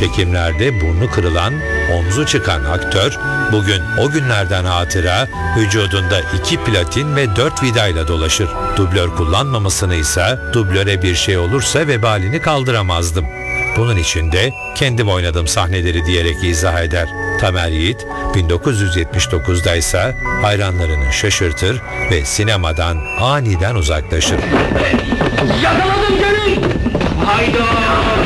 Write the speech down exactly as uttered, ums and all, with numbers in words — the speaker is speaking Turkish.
Çekimlerde burnu kırılan, omzu çıkan aktör, bugün o günlerden hatıra, vücudunda iki platin ve dört vidayla dolaşır. Dublör kullanmamasını ise, dublöre bir şey olursa vebalini kaldıramazdım. Bunun için de kendim oynadım sahneleri diyerek izah eder. Tamer Yiğit, bin dokuz yüz yetmiş dokuzda ise hayranlarını şaşırtır ve sinemadan aniden uzaklaşır. Yakaladım seni! Hayda!